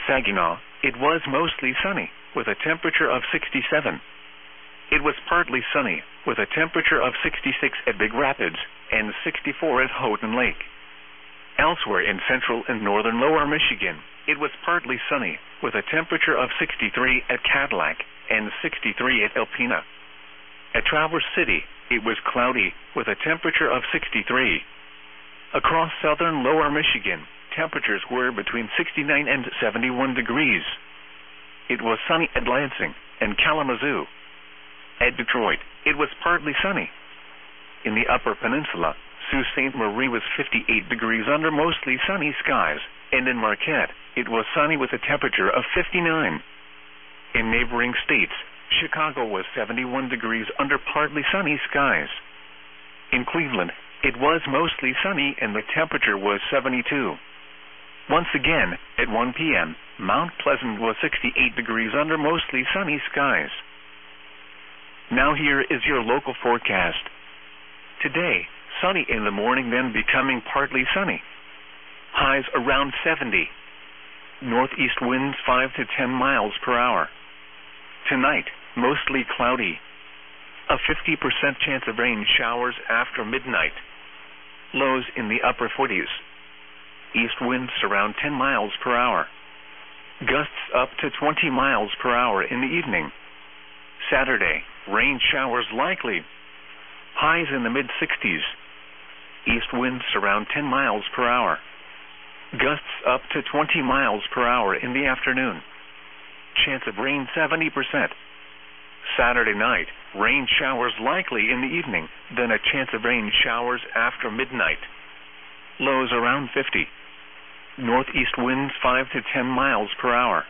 Saginaw, it was mostly sunny, with a temperature of 67. It was partly sunny, with a temperature of 66 at Big Rapids, and 64 at Houghton Lake. Elsewhere in central and northern lower Michigan, it was partly sunny, with a temperature of 63 at Cadillac, and 63 at Alpena. At Traverse City, it was cloudy, with a temperature of 63. Across southern lower Michigan, temperatures were between 69 and 71 degrees. It was sunny at Lansing and Kalamazoo. At Detroit, it was partly sunny. In the Upper Peninsula, Sault Ste. Marie was 58 degrees under mostly sunny skies, and in Marquette, it was sunny with a temperature of 59. In neighboring states, Chicago was 71 degrees under partly sunny skies. In Cleveland, it was mostly sunny and the temperature was 72. Once again, at 1 p.m., Mount Pleasant was 68 degrees under mostly sunny skies. Now here is your local forecast. Today, sunny in the morning, then becoming partly sunny. Highs around 70. Northeast winds 5 to 10 miles per hour. Tonight, mostly cloudy. A 50% chance of rain showers after midnight. Lows in the upper 40s. East winds around 10 miles per hour. Gusts up to 20 miles per hour in the evening. Saturday, rain showers likely. Highs in the mid-60s. East winds around 10 miles per hour. Gusts up to 20 miles per hour in the afternoon. Chance of rain 70%. Saturday night, rain showers likely in the evening, then a chance of rain showers after midnight. Lows around 50. Northeast winds 5 to 10 miles per hour.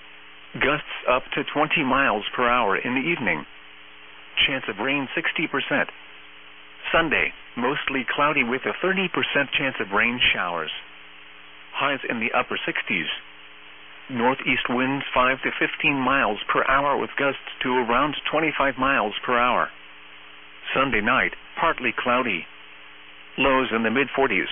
Gusts up to 20 miles per hour in the evening. Chance of rain 60%. Sunday, mostly cloudy with a 30% chance of rain showers. Highs in the upper 60s. Northeast winds 5 to 15 miles per hour with gusts to around 25 miles per hour. Sunday night, partly cloudy. Lows in the mid-40s.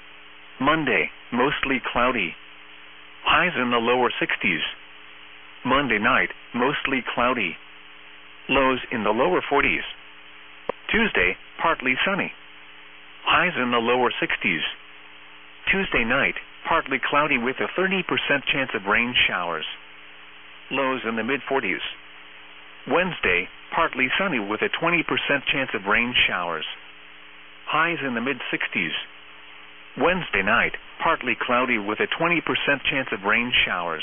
Monday, mostly cloudy. Highs in the lower 60s. Monday night, mostly cloudy. Lows in the lower 40s. Tuesday, partly sunny. Highs in the lower 60s. Tuesday night, partly cloudy with a 30% chance of rain showers. Lows in the mid-40s. Wednesday, partly sunny with a 20% chance of rain showers. Highs in the mid-60s. Wednesday night, partly cloudy with a 20% chance of rain showers.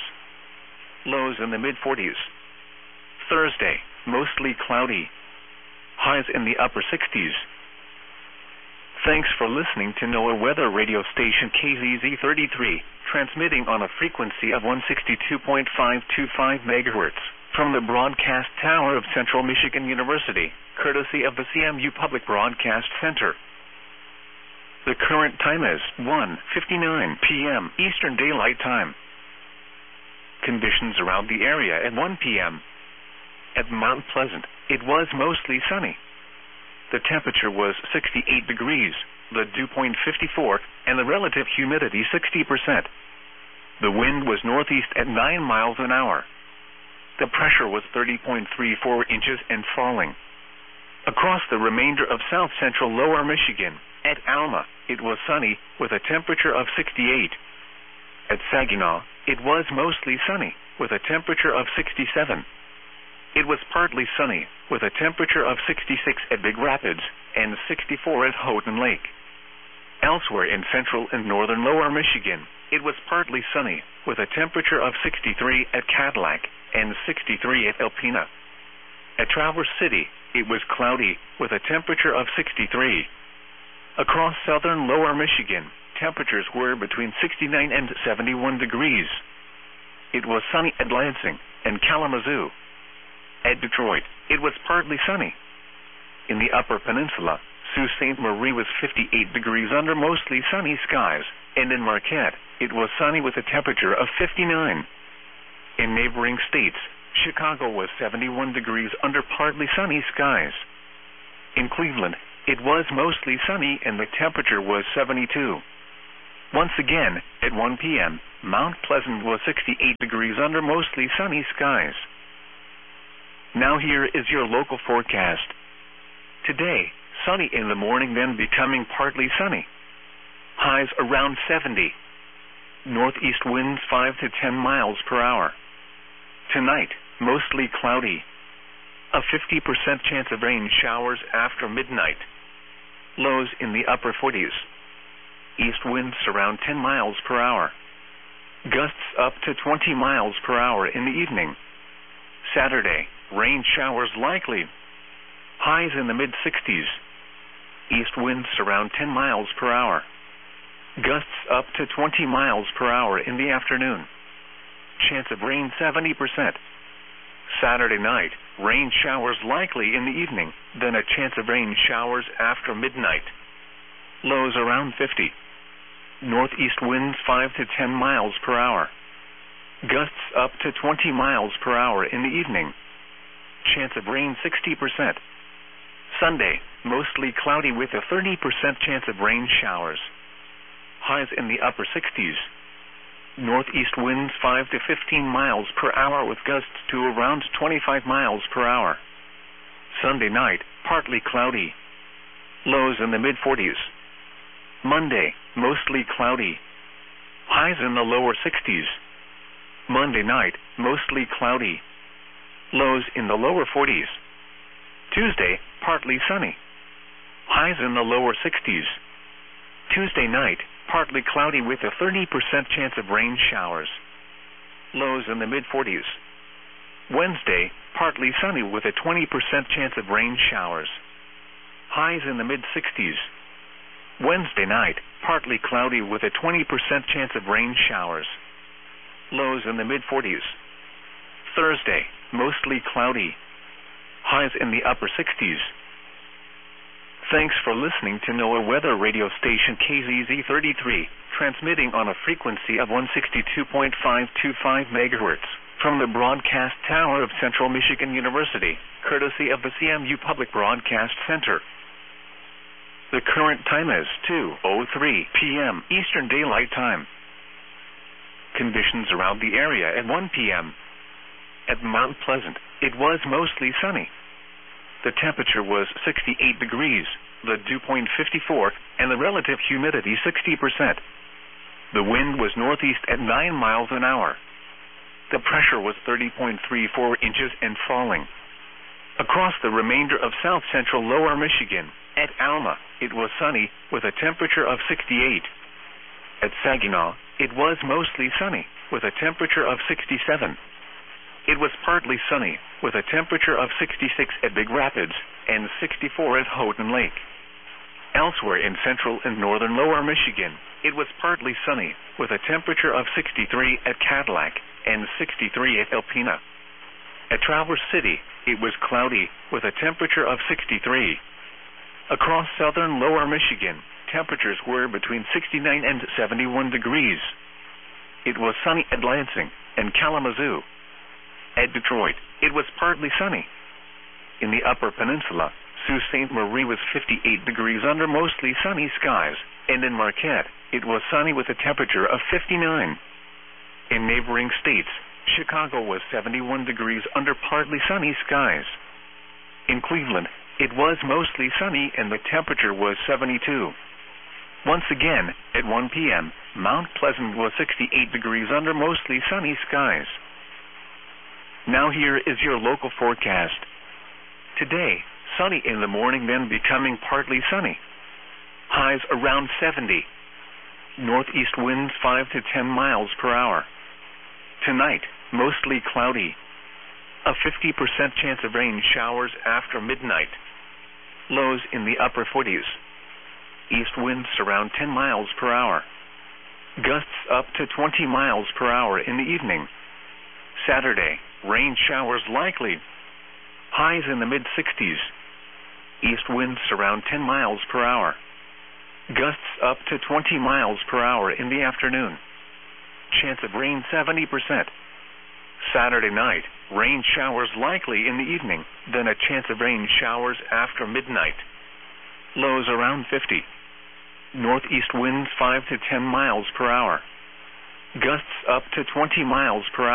Lows in the mid-40s. Thursday, mostly cloudy. Highs in the upper 60s. Thanks for listening to NOAA Weather Radio Station KZZ33, transmitting on a frequency of 162.525 MHz from the broadcast tower of Central Michigan University, courtesy of the CMU Public Broadcast Center. The current time is 1:59 p.m. Eastern Daylight Time. Conditions around the area at 1 p.m. At Mount Pleasant, it was mostly sunny. The temperature was 68 degrees, the dew point 54, and the relative humidity 60%. The wind was northeast at 9 miles an hour. The pressure was 30.34 inches and falling. Across the remainder of south-central lower Michigan, at Alma, it was sunny with a temperature of 68. At Saginaw, it was mostly sunny with a temperature of 67. It was partly sunny with a temperature of 66 at Big Rapids and 64 at Houghton Lake. Elsewhere in central and northern lower Michigan, it was partly sunny with a temperature of 63 at Cadillac and 63 at Alpena. At Traverse City, it was cloudy with a temperature of 63. Across southern lower Michigan, temperatures were between 69 and 71 degrees. It was sunny at Lansing and Kalamazoo. At Detroit, it was partly sunny. In the Upper Peninsula, Sault Ste. Marie was 58 degrees under mostly sunny skies, and in Marquette, it was sunny with a temperature of 59. In neighboring states, Chicago was 71 degrees under partly sunny skies. In Cleveland, it was mostly sunny and the temperature was 72. Once again, at 1 p.m., Mount Pleasant was 68 degrees under mostly sunny skies. Now here is your local forecast. Today, sunny in the morning, then becoming partly sunny. Highs around 70. Northeast winds 5 to 10 miles per hour. Tonight, mostly cloudy. A 50% chance of rain showers after midnight. Lows in the upper 40s. East winds around 10 miles per hour. Gusts up to 20 miles per hour in the evening. Saturday, rain showers likely. Highs in the mid-60s. East winds around 10 miles per hour. Gusts up to 20 miles per hour in the afternoon. Chance of rain 70%. Saturday night, rain showers likely in the evening, then a chance of rain showers after midnight. Lows around 50. Northeast winds 5 to 10 miles per hour. Gusts up to 20 miles per hour in the evening. Chance of rain 60%. Sunday, mostly cloudy with a 30% chance of rain showers. Highs in the upper 60s. Northeast winds 5 to 15 miles per hour with gusts to around 25 miles per hour. Sunday night, partly cloudy. Lows in the mid-40s. Monday, mostly cloudy. Highs in the lower 60s. Monday night, mostly cloudy. Lows in the lower 40s. Tuesday, partly sunny. Highs in the lower 60s. Tuesday night, partly cloudy with a 30% chance of rain showers. Lows in the mid-40s. Wednesday, partly sunny with a 20% chance of rain showers. Highs in the mid-60s. Wednesday night, partly cloudy with a 20% chance of rain showers. Lows in the mid-40s. Thursday, mostly cloudy. Highs in the upper 60s. Thanks for listening to NOAA Weather Radio Station KZZ33, transmitting on a frequency of 162.525 MHz from the broadcast tower of Central Michigan University, courtesy of the CMU Public Broadcast Center. The current time is 2:03 p.m. Eastern Daylight Time. Conditions around the area at 1 p.m. At Mount Pleasant, it was mostly sunny. The temperature was 68 degrees, the dew point 54, and the relative humidity 60%. The wind was northeast at 9 miles an hour. The pressure was 30.34 inches and falling. Across the remainder of south-central lower Michigan, at Alma, it was sunny with a temperature of 68. At Saginaw, it was mostly sunny with a temperature of 67. It was partly sunny with a temperature of 66 at Big Rapids and 64 at Houghton Lake. Elsewhere in central and northern lower Michigan, it was partly sunny with a temperature of 63 at Cadillac and 63 at Alpena. At Traverse City, it was cloudy with a temperature of 63. Across southern lower Michigan, temperatures were between 69 and 71 degrees. It was sunny at Lansing and Kalamazoo. At Detroit, it was partly sunny. In the Upper Peninsula, Sault Ste. Marie was 58 degrees under mostly sunny skies, and in Marquette, it was sunny with a temperature of 59. In neighboring states, Chicago was 71 degrees under partly sunny skies. In Cleveland, it was mostly sunny and the temperature was 72. Once again, at 1 p.m., Mount Pleasant was 68 degrees under mostly sunny skies. Now here is your local forecast. Today, sunny in the morning, then becoming partly sunny. Highs around 70. Northeast winds 5 to 10 miles per hour. Tonight, mostly cloudy. A 50% chance of rain showers after midnight. Lows in the upper 40s. East winds around 10 miles per hour. Gusts up to 20 miles per hour in the evening. Saturday, rain showers likely. Highs in the mid-60s. East winds around 10 miles per hour. Gusts up to 20 miles per hour in the afternoon. Chance of rain 70%. Saturday night, rain showers likely in the evening, then a chance of rain showers after midnight. Lows around 50. northeast winds 5 to 10 miles per hour. Gusts up to 20 miles per hour.